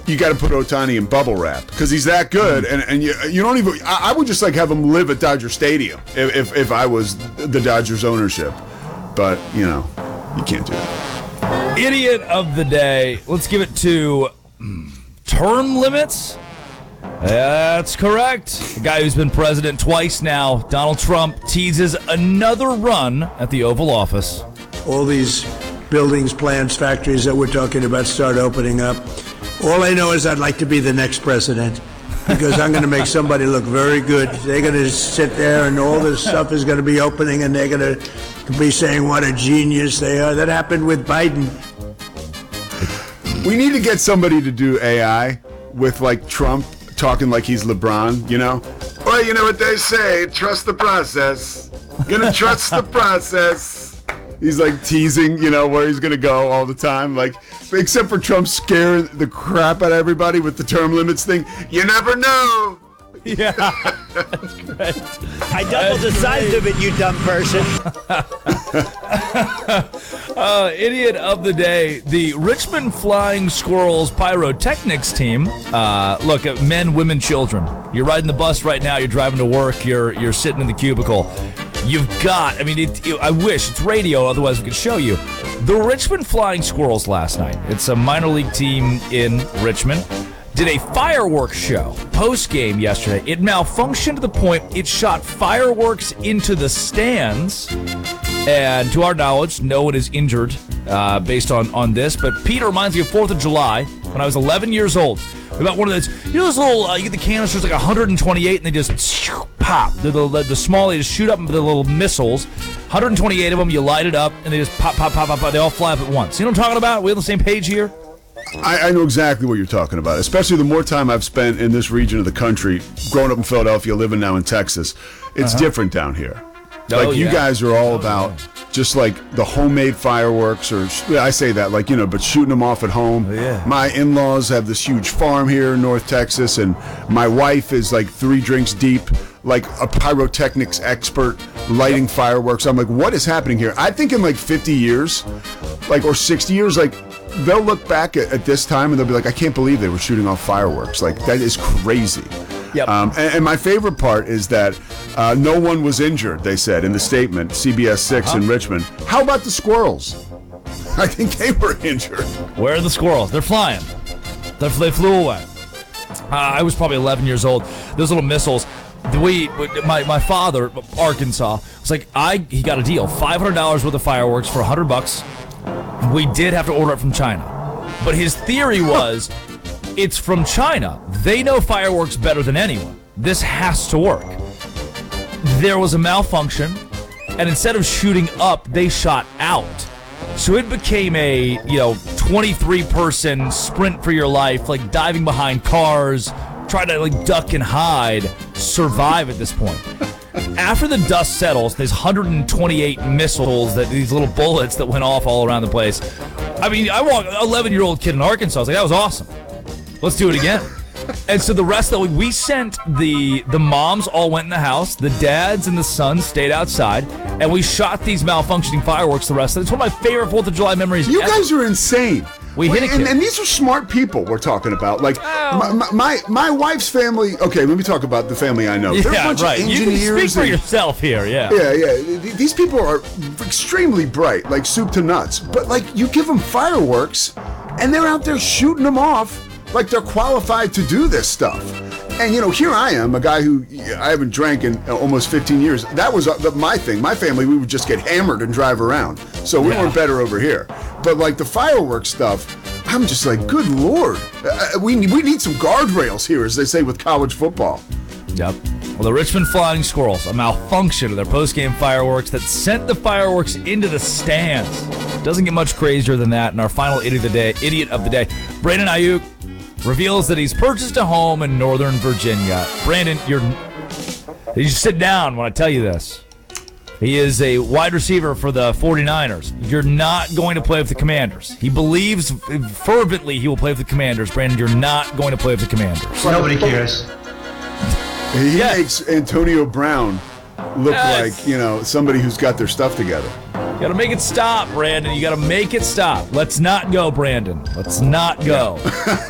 you got to put Ohtani in bubble wrap because he's that good, and you don't even. I would just like have him live at Dodger Stadium if I was the Dodgers ownership, but you can't do that. Idiot of the day. Let's give it to term limits. That's correct. The guy who's been president twice now, Donald Trump, teases another run at the Oval Office. All these buildings, plants, factories that we're talking about start opening up. All I know is I'd like to be the next president because I'm going to make somebody look very good. They're going to sit there and all this stuff is going to be opening and they're going to be saying what a genius they are. That happened with Biden. We need to get somebody to do AI with like Trump talking like he's LeBron, Well, you know what they say, trust the process. Gonna trust the process. He's like teasing, where he's gonna go all the time. Like, except for Trump scaring the crap out of everybody with the term limits thing. You never know. Yeah, that's great. I doubled the size of it, you dumb person. Idiot of the day. The Richmond Flying Squirrels pyrotechnics team. Look, men, women, children. You're riding the bus right now. You're driving to work. You're sitting in the cubicle. You've got, I wish, it's radio, otherwise we could show you. The Richmond Flying Squirrels last night. It's a minor league team in Richmond. Did a fireworks show post-game yesterday. It malfunctioned to the point it shot fireworks into the stands. And to our knowledge, no one is injured based on this. But Peter reminds me of 4th of July when I was 11 years old. About one of those, those little, you get the canisters like 128 and they just pop. The small, they just shoot up with the little missiles. 128 of them, you light it up and they just pop, pop, pop, pop, pop. They all fly up at once. You know what I'm talking about? We on the same page here? I know exactly what you're talking about, especially the more time I've spent in this region of the country, growing up in Philadelphia, living now in Texas. It's different down here. You guys are all about just like the homemade fireworks, or I say that but shooting them off at home. Yeah. My in-laws have this huge farm here in North Texas, and my wife is like 3 drinks deep, like a pyrotechnics expert, lighting fireworks. I'm like, what is happening here? I think in like 50 years, or 60 years, they'll look back at this time and they'll be like, I can't believe they were shooting off fireworks. Like, that is crazy. Yep. And my favorite part is that no one was injured, they said in the statement, CBS 6 in Richmond. How about the squirrels? I think they were injured. Where are the squirrels? They're flying. They flew away. I was probably 11 years old. Those little missiles. My father, Arkansas, was like, he got a deal. $500 worth of fireworks for $100. We did have to order it from China. But his theory was, it's from China. They know fireworks better than anyone. This has to work. There was a malfunction, and instead of shooting up, they shot out. So it became a, 23-person sprint for your life, like diving behind cars, trying to duck and hide, survive at this point. After the dust settles, there's 128 missiles, these little bullets that went off all around the place. I walked an 11-year-old kid in Arkansas. I was like, that was awesome. Let's do it again. And so the rest of the week, we sent the moms all went in the house. The dads and the sons stayed outside, and we shot these malfunctioning fireworks the rest of it. It's one of my favorite 4th of July memories You ever. guys are insane. We hit it, and these are smart people we're talking about. Like, my wife's family. Okay, let me talk about the family I know. They're a bunch of engineers. You can speak for yourself here, yeah. Yeah. These people are extremely bright, like soup to nuts. But, you give them fireworks, and they're out there shooting them off like they're qualified to do this stuff. And, here I am, a guy who I haven't drank in almost 15 years. That was my thing. My family, we would just get hammered and drive around. So we weren't better over here. But, the fireworks stuff, I'm just like, good Lord. We need some guardrails here, as they say with college football. Yep. Well, the Richmond Flying Squirrels, a malfunction of their post-game fireworks that sent the fireworks into the stands. Doesn't get much crazier than that. And our final idiot of the day, Brandon Ayuk reveals that he's purchased a home in Northern Virginia. Brandon, you sit down when I tell you this. He is a wide receiver for the 49ers. You're not going to play with the Commanders. He believes fervently he will play with the Commanders. Brandon, you're not going to play with the Commanders. Nobody cares. He makes Antonio Brown look like, somebody who's got their stuff together. You got to make it stop, Brandon. You got to make it stop. Let's not go, Brandon. Let's not go.